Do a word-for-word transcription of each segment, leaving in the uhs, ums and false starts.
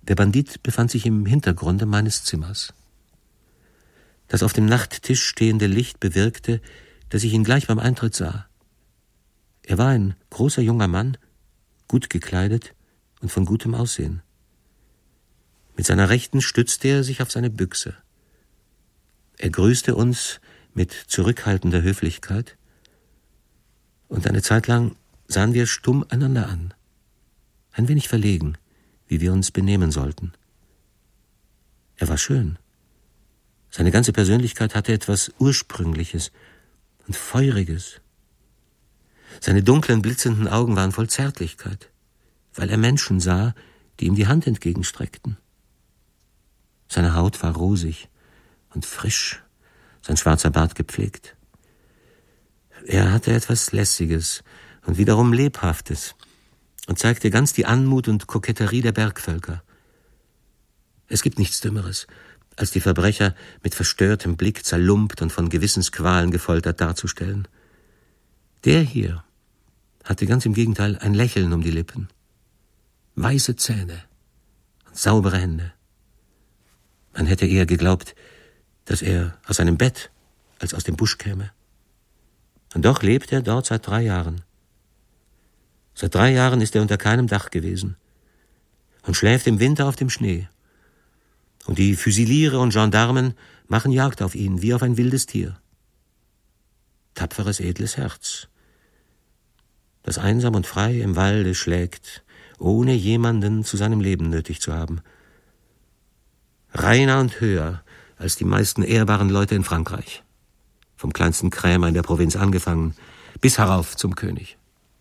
Der Bandit befand sich im Hintergrunde meines Zimmers. Das auf dem Nachttisch stehende Licht bewirkte, dass ich ihn gleich beim Eintritt sah. Er war ein großer junger Mann, gut gekleidet und von gutem Aussehen. Mit seiner Rechten stützte er sich auf seine Büchse. Er grüßte uns mit zurückhaltender Höflichkeit, und eine Zeit lang sahen wir stumm einander an, ein wenig verlegen, wie wir uns benehmen sollten. Er war schön. Seine ganze Persönlichkeit hatte etwas Ursprüngliches und Feuriges. Seine dunklen, blitzenden Augen waren voll Zärtlichkeit, weil er Menschen sah, die ihm die Hand entgegenstreckten. Seine Haut war rosig und frisch, sein schwarzer Bart gepflegt. Er hatte etwas Lässiges und wiederum Lebhaftes und zeigte ganz die Anmut und Koketterie der Bergvölker. Es gibt nichts Dümmeres, als die Verbrecher mit verstörtem Blick zerlumpt und von Gewissensqualen gefoltert darzustellen. Der hier hatte ganz im Gegenteil ein Lächeln um die Lippen, weiße Zähne und saubere Hände. Man hätte eher geglaubt, dass er aus einem Bett als aus dem Busch käme. Und doch lebt er dort seit drei Jahren. Seit drei Jahren ist er unter keinem Dach gewesen und schläft im Winter auf dem Schnee. Und die Füsiliere und Gendarmen machen Jagd auf ihn, wie auf ein wildes Tier. Tapferes, edles Herz, das einsam und frei im Walde schlägt, ohne jemanden zu seinem Leben nötig zu haben. Reiner und höher als die meisten ehrbaren Leute in Frankreich. Vom kleinsten Krämer in der Provinz angefangen, bis herauf zum König.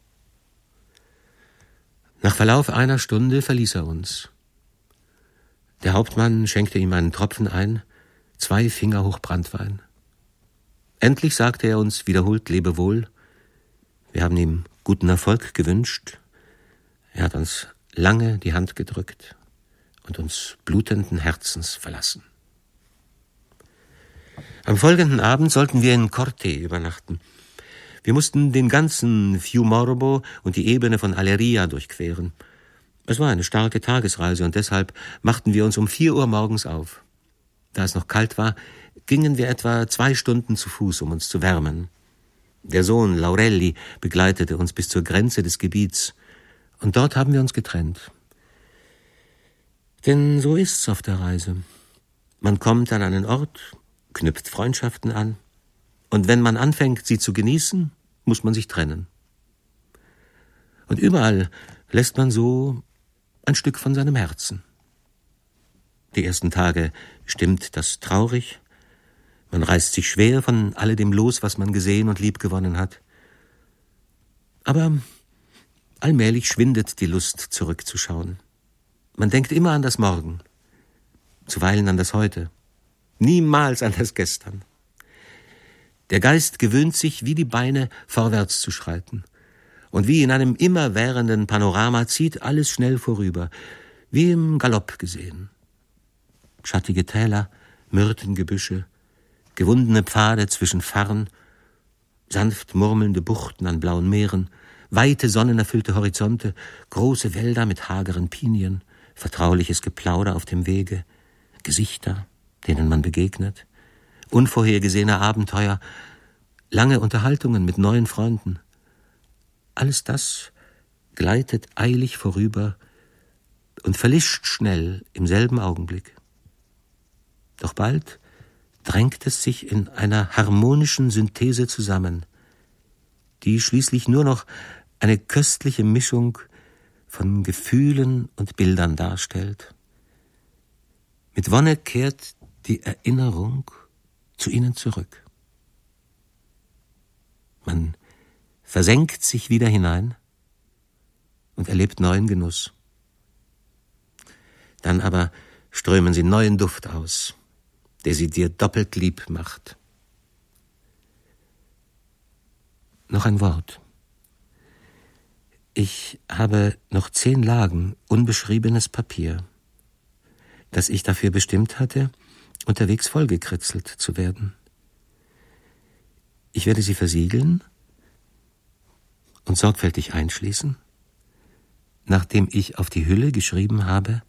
Nach Verlauf einer Stunde verließ er uns. Der Hauptmann schenkte ihm einen Tropfen ein, zwei Finger hoch Branntwein. Endlich sagte er uns wiederholt Lebewohl. Wir haben ihm guten Erfolg gewünscht. Er hat uns lange die Hand gedrückt und uns blutenden Herzens verlassen. Am folgenden Abend sollten wir in Corte übernachten. Wir mussten den ganzen Fiumorbo und die Ebene von Aleria durchqueren. Es war eine starke Tagesreise und deshalb machten wir uns um vier Uhr morgens auf. Da es noch kalt war, gingen wir etwa zwei Stunden zu Fuß, um uns zu wärmen. Der Sohn Laurelli begleitete uns bis zur Grenze des Gebiets und dort haben wir uns getrennt. Denn so ist's auf der Reise. Man kommt an einen Ort, knüpft Freundschaften an und wenn man anfängt, sie zu genießen, muss man sich trennen. Und überall lässt man so ein Stück von seinem Herzen. Die ersten Tage stimmt das traurig. Man reißt sich schwer von alledem los, was man gesehen und liebgewonnen hat. Aber allmählich schwindet die Lust, zurückzuschauen. Man denkt immer an das Morgen, zuweilen an das Heute, niemals an das Gestern. Der Geist gewöhnt sich, wie die Beine, vorwärts zu schreiten. Und wie in einem immerwährenden Panorama zieht alles schnell vorüber, wie im Galopp gesehen. Schattige Täler, Myrtengebüsche, gewundene Pfade zwischen Farren, sanft murmelnde Buchten an blauen Meeren, weite sonnenerfüllte Horizonte, große Wälder mit hageren Pinien, vertrauliches Geplauder auf dem Wege, Gesichter, denen man begegnet, unvorhergesehene Abenteuer, lange Unterhaltungen mit neuen Freunden. Alles das gleitet eilig vorüber und verlischt schnell im selben Augenblick. Doch bald drängt es sich in einer harmonischen Synthese zusammen, die schließlich nur noch eine köstliche Mischung von Gefühlen und Bildern darstellt. Mit Wonne kehrt die Erinnerung zu ihnen zurück. Man versenkt sich wieder hinein und erlebt neuen Genuss. Dann aber strömen sie neuen Duft aus, der sie dir doppelt lieb macht. Noch ein Wort. Ich habe noch zehn Lagen unbeschriebenes Papier, das ich dafür bestimmt hatte, unterwegs vollgekritzelt zu werden. Ich werde sie versiegeln und sorgfältig einschließen, nachdem ich auf die Hülle geschrieben habe: